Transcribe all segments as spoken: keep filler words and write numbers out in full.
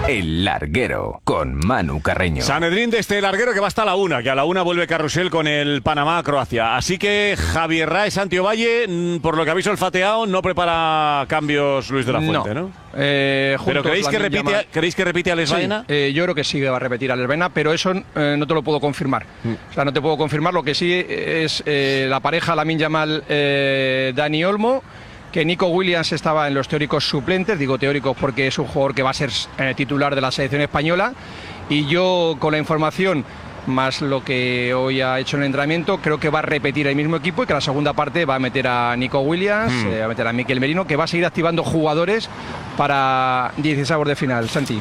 El Larguero, con Manu Carreño. Sanedrín de este larguero que va hasta la una, que a la una vuelve Carrusel con el Panamá-Croacia. Así que Javier Rae, Santi Ovalle, por lo que habéis olfateado, no prepara cambios Luis de la Fuente, ¿no? ¿no? Eh, ¿Pero creéis que, repite, llama... ¿creéis que repite a Alex Baena? Sí, eh, yo creo que sí que va a repetir a Alex Baena, pero eso eh, no te lo puedo confirmar. Mm. O sea, no te puedo confirmar. Lo que sí es eh, la pareja Lamine Yamal, eh, Dani Olmo, que Nico Williams estaba en los teóricos suplentes, digo teóricos porque es un jugador que va a ser eh, titular de la selección española, y yo con la información más lo que hoy ha hecho en el entrenamiento, creo que va a repetir el mismo equipo y que la segunda parte va a meter a Nico Williams, mm. eh, va a meter a Mikel Merino, que va a seguir activando jugadores para dieciséis de final. Santi.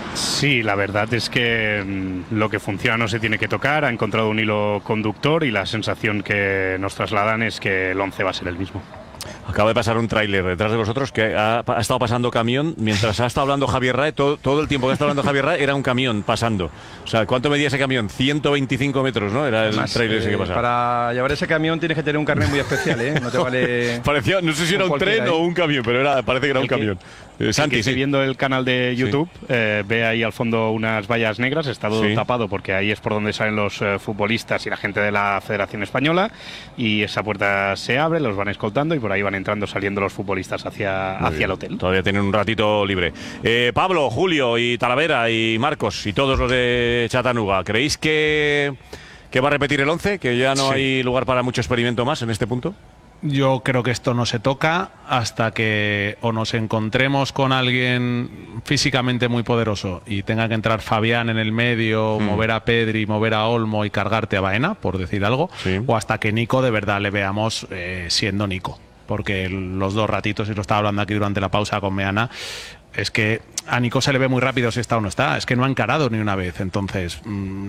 Sí, la verdad es que mmm, lo que funciona no se tiene que tocar, ha encontrado un hilo conductor y la sensación que nos trasladan es que el once va a ser el mismo. Acaba de pasar un tráiler detrás de vosotros que ha, ha estado pasando camión mientras ha estado hablando Javier Rae. Todo, todo el tiempo que ha estado hablando Javier Rae era un camión pasando. O sea, ¿cuánto medía ese camión? ciento veinticinco metros, ¿no? Era el Además, tráiler ese que pasaba. Eh, para llevar ese camión tienes que tener un carnet muy especial, ¿eh? No te vale... Parecía, no sé si era un tren ¿eh? o un camión, pero era, parece que era el un camión. Eh, Santi, sí. Viendo el canal de YouTube, sí. eh, ve ahí al fondo unas vallas negras, está todo sí. tapado porque ahí es por donde salen los eh, futbolistas y la gente de la Federación Española, y esa puerta se abre, los van escoltando y por ahí van entrando, saliendo los futbolistas hacia, hacia el hotel. Todavía tienen un ratito libre. Eh, Pablo, Julio y Talavera y Marcos y todos los de Chattanooga, ¿creéis que, que va a repetir el once? ¿Que ya no sí. hay lugar para mucho experimento más en este punto? Yo creo que esto no se toca hasta que o nos encontremos con alguien físicamente muy poderoso y tenga que entrar Fabián en el medio, mm. mover a Pedri, mover a Olmo y cargarte a Baena, por decir algo, sí. o hasta que Nico de verdad le veamos eh, siendo Nico. Porque los dos ratitos, y lo estaba hablando aquí durante la pausa con Meana, es que a Nico se le ve muy rápido si está o no está. Es que no ha encarado ni una vez. Entonces,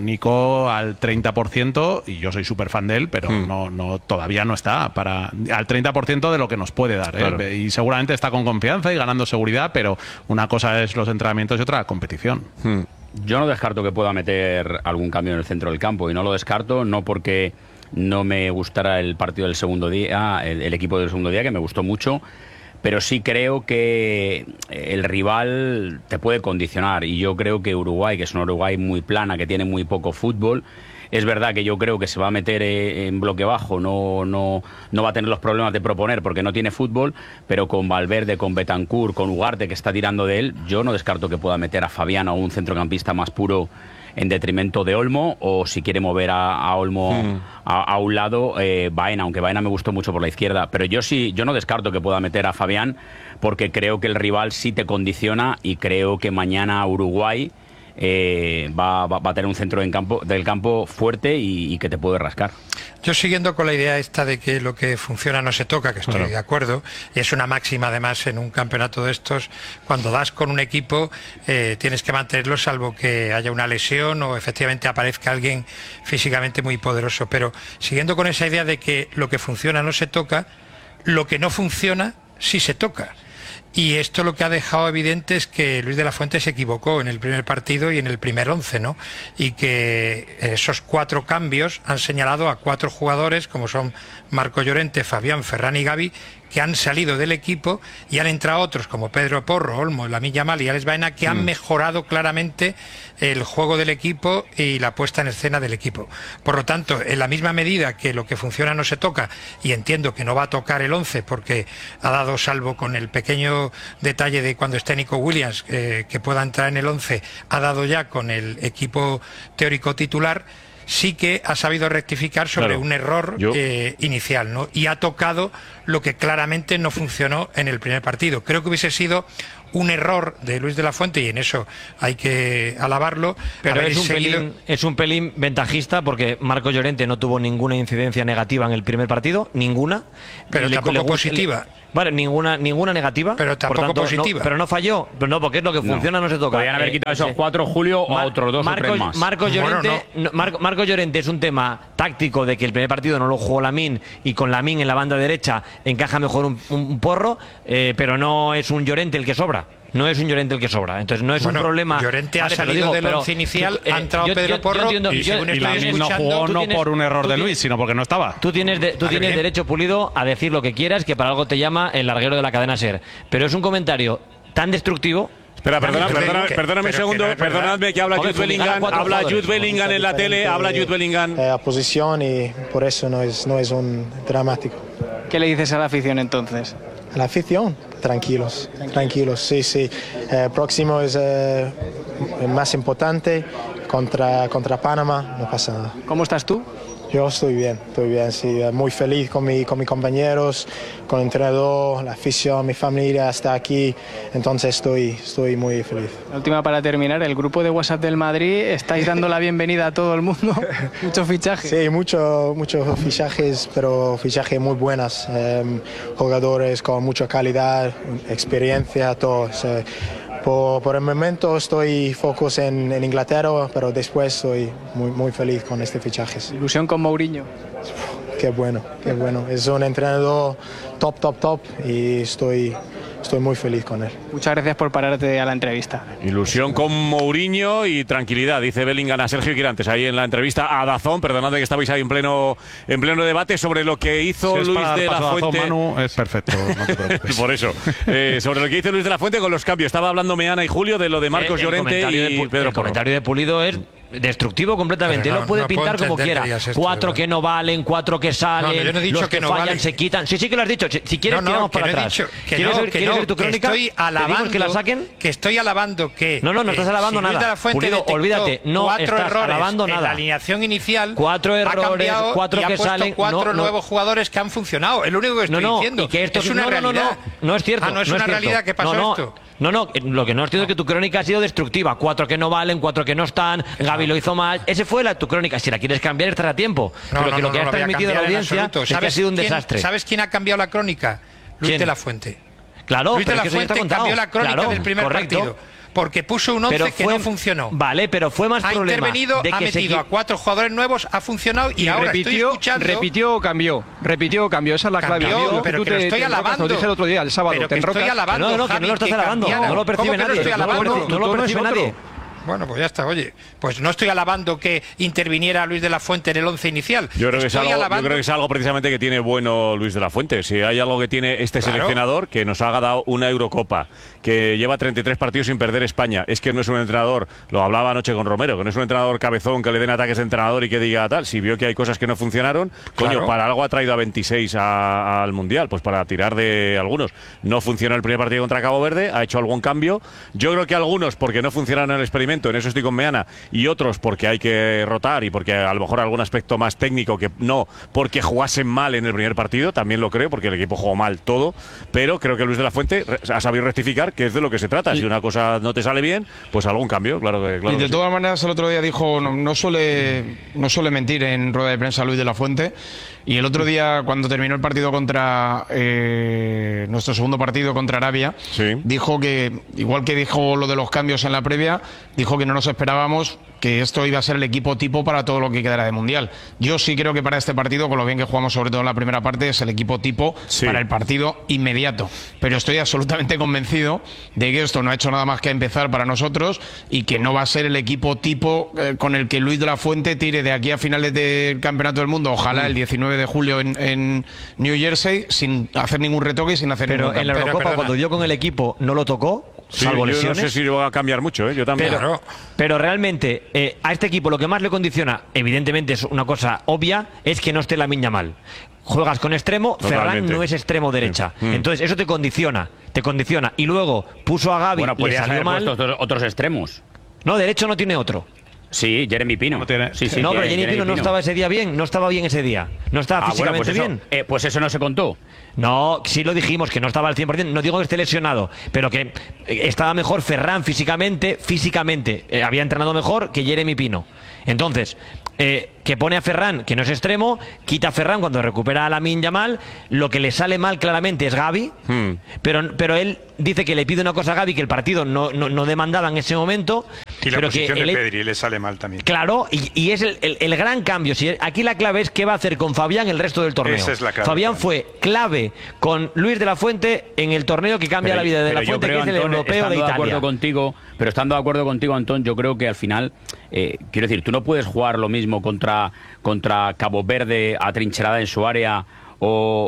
Nico al treinta por ciento, y yo soy súper fan de él, pero mm. no, no, todavía no está para al treinta por ciento de lo que nos puede dar. ¿eh? Claro. Y seguramente está con confianza y ganando seguridad, pero una cosa es los entrenamientos y otra la competición. Mm. Yo no descarto que pueda meter algún cambio en el centro del campo, y no lo descarto, no porque no me gustara el partido del segundo día, el, el equipo del segundo día, que me gustó mucho, pero sí creo que el rival te puede condicionar, y yo creo que Uruguay, que es una Uruguay muy plana, que tiene muy poco fútbol, es verdad que yo creo que se va a meter en bloque bajo, no, no, no va a tener los problemas de proponer porque no tiene fútbol, pero con Valverde, con Bentancur, con Ugarte, que está tirando de él, yo no descarto que pueda meter a Fabián o un centrocampista más puro en detrimento de Olmo, o si quiere mover a, a Olmo mm. a, a un lado, eh, Baena, aunque Baena me gustó mucho por la izquierda, pero yo sí, yo no descarto que pueda meter a Fabián, porque creo que el rival sí te condiciona, y creo que mañana Uruguay eh, va, va, va a tener un centro en campo, del campo fuerte y, y que te puede rascar. Yo, siguiendo con la idea esta de que lo que funciona no se toca, que estoy claro. de acuerdo, y es una máxima además en un campeonato de estos, cuando das con un equipo eh, tienes que mantenerlo salvo que haya una lesión o efectivamente aparezca alguien físicamente muy poderoso, pero siguiendo con esa idea de que lo que funciona no se toca, lo que no funciona sí se toca. Y esto lo que ha dejado evidente es que Luis de la Fuente se equivocó en el primer partido y en el primer once, ¿no? Y que esos cuatro cambios han señalado a cuatro jugadores, como son Marco Llorente, Fabián, Ferran y Gavi, que han salido del equipo, y han entrado otros como Pedro Porro, Olmo, Lamine Yamal y Alex Baena, que han mejorado claramente el juego del equipo y la puesta en escena del equipo. Por lo tanto, en la misma medida que lo que funciona no se toca, y entiendo que no va a tocar el once porque ha dado, salvo con el pequeño detalle de cuando esté Nico Williams, eh, que pueda entrar en el once, ha dado ya con el equipo teórico titular, sí que ha sabido rectificar sobre claro, un error eh, inicial, ¿no? Y ha tocado lo que claramente no funcionó en el primer partido. Creo que hubiese sido un error de Luis de la Fuente, y en eso hay que alabarlo. Pero es un, seguido... pelín, es un pelín ventajista, porque Marco Llorente no tuvo ninguna incidencia negativa en el primer partido, ninguna. Pero le, tampoco le, positiva. Le, vale, ninguna, ninguna negativa. Pero tampoco tanto, positiva. No, pero no falló. Pero no, porque es lo que funciona, no, no se toca. Podrían haber quitado eh, esos cuatro, Julio, o Mar, otros dos Marco, o tres más. Marco Llorente, bueno, no. Marco, Marco Llorente es un tema táctico, de que el primer partido no lo jugó Lamine, y con Lamine en la banda derecha encaja mejor un, un, un Porro, eh, pero no es un Llorente el que sobra. No es un Llorente el que sobra, entonces no es bueno, un problema. Llorente vale, ha salido digo, del once inicial, eh, ha entrado yo, Pedro yo, Porro, yo entiendo, y, yo, y, y Lamine no jugó no tienes, por un error de Luis, sino porque no estaba. Tú tienes, de, tú vale, tienes derecho, Pulido, a decir lo que quieras, que para algo te llama el larguero de la cadena SER, pero es un comentario tan destructivo Espera, perdona, Dani, perdona, que- perdóname un pero que segundo, no es verdad. perdonadme que habla Joder, Jude fumigar a Bellingham, cuatro habla jugadores. Jude Bellingham en la tele, habla Jude Bellingham. La posición y por eso no es, no es un dramático. ¿Qué le dices a la afición entonces? A la afición, tranquilos, tranquilos, sí, sí. Eh, próximo es eh, el más importante contra, contra Panamá, no pasa nada. ¿Cómo estás tú? Yo estoy bien, estoy bien, sí, eh, muy feliz con, mi, con mis compañeros, con el entrenador, la afición, mi familia está aquí, entonces estoy, estoy muy feliz. La última para terminar, el grupo de WhatsApp del Madrid, estáis dando la bienvenida a todo el mundo, muchos fichajes. Sí, muchos muchos fichajes, pero fichajes muy buenas, eh, jugadores con mucha calidad, experiencia, todo. eh, Por, por el momento estoy focus en, en Inglaterra, pero después estoy muy, muy feliz con este fichaje. Ilusión con Mourinho. Qué bueno, qué bueno. Es un entrenador top, top, top y estoy, estoy muy feliz con él. Muchas gracias por pararte a la entrevista. Ilusión con Mourinho y tranquilidad, dice Bellingham a Sergio Quirantes ahí en la entrevista a Dazón. Perdonad que estabais ahí en pleno, en pleno debate sobre lo que hizo Si es Luis para dar de la paso a Dazón, Fuente. Manu, es perfecto, no te preocupes. Por eso, eh, sobre lo que hizo Luis de la Fuente con los cambios. Estaba hablando Meana y Julio de lo de Marcos El- el Llorente comentario de y Pu- Pedro El Porro. comentario de Pulido es destructivo completamente. Pero Él no- lo puede no puedo pintar como entender quiera. que digas esto, Cuatro de que verdad. no valen, cuatro que salen, No, no, yo no he dicho los que, que no fallan valen. se quitan. Sí, sí que lo has dicho. Si, si quieres No, no, tiramos que para no he atrás. dicho que ¿Quieres, no, ver, que quieres no, ver tu que crónica? estoy alabando, ¿Pedimos que la saquen? que estoy alabando que No, no, no eh, estás alabando si Luis nada. de la Fuente Pulido, detectó olvídate, no cuatro estás errores alabando en nada. la alineación inicial, Cuatro ha errores, cambiado cuatro y ha que puesto salen, cuatro no, no. nuevos jugadores que han funcionado. Es lo único que estoy No, no, diciendo. y que esto es una no, no, no, realidad. no, no es cierto. Ah, no es no una cierto. realidad que pasó no, no, esto. No, no, lo que no es cierto es que tu crónica ha sido destructiva. Cuatro que no valen, cuatro que no están, Gaby lo hizo mal. Ese fue la, tu crónica. Si la quieres cambiar, estará a tiempo. No, Pero no, que no, lo que no has lo voy a transmitido a la cambiar en audiencia absoluto. es que ha ¿Sabes sido un quién- desastre. ¿Sabes quién ha cambiado la crónica? Luis ¿Quién? de la Fuente. Claro, Luis de pero la es que eso ya está Fuente contado. cambió la crónica Claro, del primer correcto. partido. Porque puso un Pero once que fue- no funcionó. Vale, pero fue más Ha problema intervenido, de ha que se metido equi- a cuatro jugadores nuevos, ha funcionado y, Y ahora estoy repitió, escuchando. repitió o cambió. Repitió o cambió. Esa es la clave. Cambió, Amigo, pero tú que lo te- estoy te enrocas, alabando. Lo dije el otro día, el sábado. Pero te que estoy enrocas. alabando, No, no, que Javi, no lo estás que alabando, cambiara. no lo percibe ¿Cómo que nadie. No estoy No lo alabando. percibe- no lo Tú eres percibe otro. nadie. Bueno, pues ya está, oye. Pues no estoy alabando que interviniera Luis de la Fuente en el once inicial. Yo creo, que es Estoy algo, yo alabando- creo que es algo precisamente que tiene bueno Luis de la Fuente. Si hay algo que tiene este Claro. seleccionador, que nos ha dado una Eurocopa, que lleva treinta y tres partidos sin perder España, es que no es un entrenador, lo hablaba anoche con Romero, que no es un entrenador cabezón que le den ataques de entrenador y que diga tal. Si vio que hay cosas que no funcionaron, coño, Claro. para algo ha traído a veintiséis a- al Mundial, pues para tirar de algunos. No funcionó el primer partido contra Cabo Verde, ha hecho algún cambio. Yo creo que algunos porque no funcionaron en el experimento, en eso estoy con Meana, y otros porque hay que rotar y porque a lo mejor algún aspecto más técnico que no porque jugasen mal en el primer partido, también lo creo, porque el equipo jugó mal todo, pero creo que Luis de la Fuente re- ha sabido rectificar que es de lo que se trata. Si una cosa no te sale bien, pues algún cambio, claro que claro Y de que sí. todas maneras, el otro día dijo, no, no suele no suele mentir en rueda de prensa Luis de la Fuente. Y el otro día, cuando terminó el partido contra eh, nuestro segundo partido contra Arabia, Sí. dijo que, igual que dijo lo de los cambios en la previa, dijo que no nos esperábamos que esto iba a ser el equipo tipo para todo lo que quedara de Mundial. Yo sí creo que para este partido, con lo bien que jugamos sobre todo en la primera parte, es el equipo tipo Sí. para el partido inmediato. Pero estoy absolutamente convencido de que esto no ha hecho nada más que empezar para nosotros y que no va a ser el equipo tipo eh, con el que Luis de la Fuente tire de aquí a finales del Campeonato del Mundo, ojalá el diecinueve de julio en, en New Jersey, sin hacer ningún retoque y sin hacer Pero ningún en la cambio. Eurocopa, perdona. cuando dio con el equipo, no lo tocó, Sí, salvo yo lesiones. no sé si va a cambiar mucho, ¿eh? Yo también. Pero, Claro. pero realmente, eh, a este equipo lo que más le condiciona, evidentemente es una cosa obvia, es que no esté Lamine Yamal. Juegas con extremo, Ferran Totalmente. no es extremo derecha. Sí. Mm. Entonces, eso te condiciona, te condiciona. Y luego puso a Gaby, Bueno, le podrías salió haber mal. puesto otros, otros extremos. No, derecho no tiene otro. Sí, Jeremy Pino. No tiene- Sí, sí, no, pero tiene- Jenny Pino no estaba ese día bien, no estaba bien ese día. No estaba Ah, bueno, físicamente pues eso, bien. eh, pues eso no se contó. No, sí lo dijimos, que no estaba al cien por ciento. No digo que esté lesionado, pero que eh, estaba mejor Ferran físicamente, físicamente. eh, había entrenado mejor que Jeremy Pino. Entonces, eh, que pone a Ferran, que no es extremo, quita a Ferran cuando recupera a Lamine Yamal. Lo que le sale mal claramente es Gavi, Hmm. pero, pero él dice que le pide una cosa a Gavi que el partido no, no, no demandaba en ese momento. Y la pero posición que de el- Pedri le sale mal también. Claro, y, y es el, el- el gran cambio. Si aquí la clave es qué va a hacer con Fabián el resto del torneo. Esa es la clave, Fabián claro. fue clave con Luis de la Fuente en el torneo que cambia Pero- la vida de pero la yo Fuente, creo, que es el Antón, europeo estando de de Italia. acuerdo contigo, pero estando de acuerdo contigo, Antón, yo creo que al final, eh, quiero decir, tú no puedes jugar lo mismo contra, contra Cabo Verde atrincherada en su área o,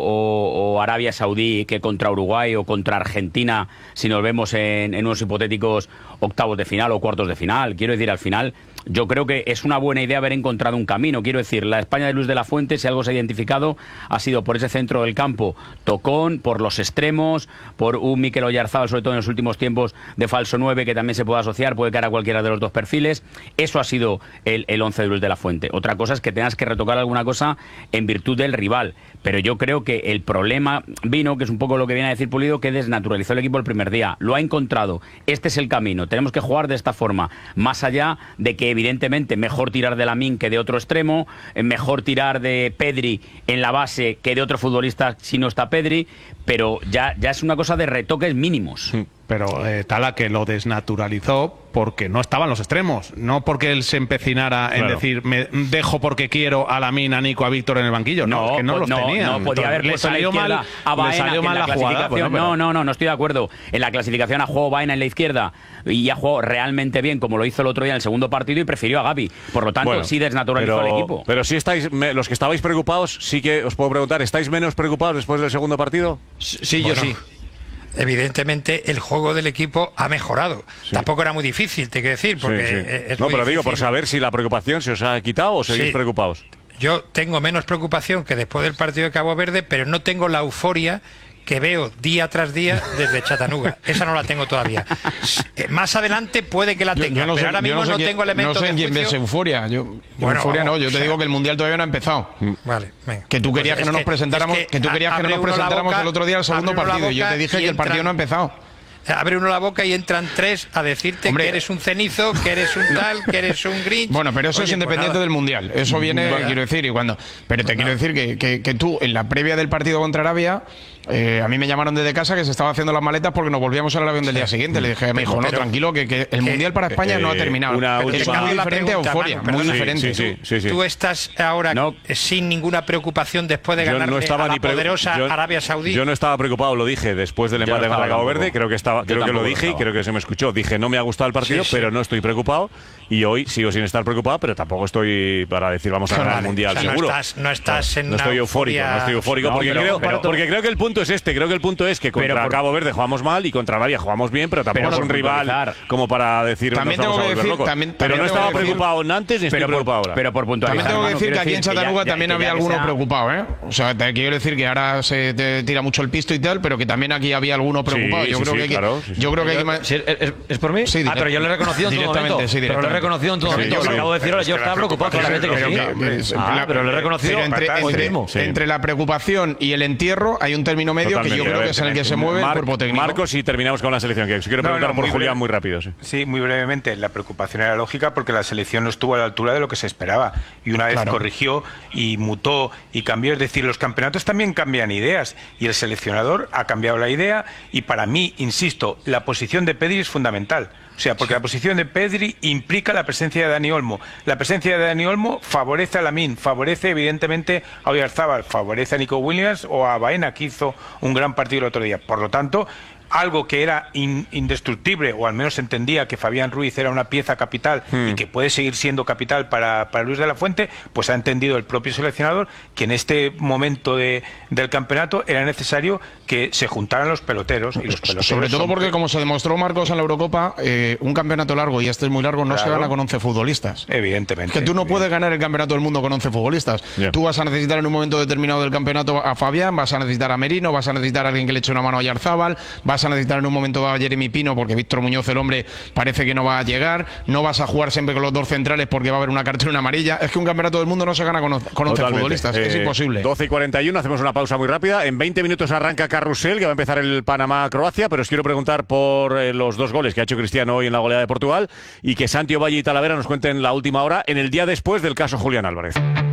o, o Arabia Saudí que contra Uruguay o contra Argentina si nos vemos en, en unos hipotéticos octavos de final o cuartos de final. Quiero decir, al final yo creo que es una buena idea haber encontrado un camino. Quiero decir, la España de Luis de la Fuente, si algo se ha identificado, ha sido por ese centro del campo tocón, por los extremos, por un Mikel Oyarzabal, sobre todo en los últimos tiempos, de falso nueve, que también se puede asociar, puede caer a cualquiera de los dos perfiles. Eso ha sido el, el once de Luis de la Fuente. Otra cosa es que tengas que retocar alguna cosa en virtud del rival. Pero yo creo que el problema vino, que es un poco lo que viene a decir Pulido, que desnaturalizó el equipo el primer día. Lo ha encontrado. Este es el camino. Tenemos que jugar de esta forma. Más allá de que, evidentemente, mejor tirar de Lamine que de otro extremo, mejor tirar de Pedri en la base que de otro futbolista si no está Pedri, pero ya, ya es una cosa de retoques mínimos. Pero eh, Tala, que lo desnaturalizó porque no estaban los extremos, no porque él se empecinara en Claro. decir me dejo porque quiero a Lamine, a Nico, a Víctor en el banquillo. No, es que no pues los no, tenía. no, podía haber le puesto a la salió izquierda mal, a le Baena, salió que mal en la, la jugada. clasificación. Bueno, pero- no, no, no, no estoy de acuerdo. En la clasificación ha jugado Baena en la izquierda y ha jugado realmente bien, como lo hizo el otro día en el segundo partido, y prefirió a Gavi. Por lo tanto, Bueno, sí desnaturalizó pero, el equipo. Pero si estáis, me- los que estabais preocupados, sí que os puedo preguntar, ¿estáis menos preocupados después del segundo partido? Sí, Bueno, yo sí. Evidentemente el juego del equipo ha mejorado. Tampoco era muy difícil, te quiero decir, porque Sí, sí. eh, es No, muy pero digo, por difícil. saber si la preocupación se os ha quitado o seguís Sí. preocupados. Yo tengo menos preocupación que después del partido de Cabo Verde, pero no tengo la euforia que veo día tras día desde Chattanooga. Esa no la tengo todavía. Eh, Más adelante puede que la Yo- tenga, yo no sé- pero ahora yo mismo no sé no quién- tengo elementos no sé en de quién ves juicio. euforia. Yo, yo Bueno, euforia no, yo o te sea- digo que el Mundial todavía no ha empezado. Vale, venga. Que tú Pues querías que es no nos que- presentáramos, es que, tú querías que abre no nos uno la presentáramos boca, el otro día al segundo abre uno la partido y yo boca te dije y que el partido entran- no ha empezado. Abre uno la boca y entran tres a decirte Hombre, que eres un cenizo, que eres un tal, que eres un Grinch. Bueno, pero eso Oye, es independiente pues nada. del Mundial. Eso viene, Vale. quiero decir, y cuando. Pero te quiero decir que, que, que tú, en la previa del partido contra Arabia, eh, a mí me llamaron desde casa que se estaba haciendo las maletas porque nos volvíamos al avión del día siguiente. Le dije a mi hijo, no, Pero- tranquilo, que, que el Mundial para España no ha eh, terminado. una Pero es última- muy Cambio la diferente a pregunta, euforia, Manu, muy perdona. diferente. Sí, sí, sí, sí. Tú estás ahora No. eh, sin ninguna preocupación después de Yo ganarle no estaba a la ni pregu- poderosa yo- Arabia Saudí. Yo no estaba preocupado, lo dije después del Yo no empate estaba contra Cabo tampoco. Verde, creo que estaba, Yo creo que lo tampoco dije y estaba. creo que se me escuchó. Dije, no me ha gustado el partido, Sí, sí. pero no estoy preocupado, y hoy sigo sin estar preocupado, pero tampoco estoy para decir vamos a ganar el Vale, Mundial, o sea, no seguro. estás- no estás en No una estoy eufórico, euforia- no estoy eufórico No, porque, pero- creo, pero- porque creo que el punto es este, creo que el punto es que contra Pero por- Cabo Verde jugamos mal y contra Arabia jugamos bien, pero tampoco Pero es por un rival puntualizar. como para decir También nos tengo vamos a que volver decir- locos. también- pero también no tengo estaba que decir- preocupado antes ni estoy Pero por, preocupado ahora. pero por puntualizar. También tengo que Manu, decir que quiero aquí en decir que ya- Chattanooga ya- también que había ya que alguno sea- preocupado, ¿eh? O sea, te quiero decir que ahora se te tira mucho el pisto y tal, pero que también aquí había alguno preocupado. Sí, yo sí, creo sí, que hay que- claro, sí, sí. yo creo que hay que ma- Sí, ¿Es, es- es por mí? Sí, ah, direct- pero yo lo he reconocido en todo directamente, momento. sí, pero lo he directamente. reconocido en todo Sí, momento. yo Lo creo- acabo de decir ahora. Yo estaba preocupado claramente que Pero sí. que- es- Ah, la- pero lo he reconocido pero entre, hoy entre- mismo. Sí. entre la preocupación y el entierro hay un término medio que Totalmente. yo creo A que ver, es en el que se mueve Mar- el cuerpo técnico. Marcos, y terminamos con la selección, que os quiero No, preguntar no, por muy Julián breve. muy rápido. Sí. Sí, muy brevemente. La preocupación era lógica porque la selección no estuvo a la altura de lo que se esperaba. Y una vez Claro. corrigió y mutó y cambió. Es decir, los campeonatos también cambian ideas. Y el seleccionador ha cambiado la idea. Y para mí, insisto, la posición de Pedri es fundamental. O sea, porque la posición de Pedri implica la presencia de Dani Olmo. La presencia de Dani Olmo favorece a Lamine, favorece evidentemente a Oyarzabal, favorece a Nico Williams o a Baena, que hizo un gran partido el otro día. Por lo tanto, algo que era in- indestructible, o al menos se entendía que Fabián Ruiz era una pieza capital Hmm. y que puede seguir siendo capital para, para Luis de la Fuente, pues ha entendido el propio seleccionador que en este momento de, del campeonato era necesario que se juntaran los peloteros. Y los peloteros Sobre todo son- porque, como se demostró, Marcos, en la Eurocopa, eh, un campeonato largo, y este es muy largo, no se Claro. gana con once futbolistas. Evidentemente. Que tú no puedes ganar el campeonato del mundo con once futbolistas. Ya. Tú vas a necesitar en un momento determinado del campeonato a Fabián, vas a necesitar a Merino, vas a necesitar a alguien que le eche una mano a Yarzábal, vas a necesitar en un momento a Jeremy Pino, porque Víctor Muñoz, el hombre, parece que no va a llegar. No vas a jugar siempre con los dos centrales porque va a haber una cartulina amarilla. Es que un campeonato del mundo no se gana con, on- con once Totalmente. futbolistas. es Eh, imposible. doce y cuarenta y uno, hacemos una pausa muy rápida. En veinte minutos arranca Carrusel, que va a empezar el Panamá-Croacia, pero os quiero preguntar por eh, los dos goles que ha hecho Cristiano hoy en la goleada de Portugal y que Santi Valle y Talavera nos cuenten la última hora en el día después del caso Julián Álvarez.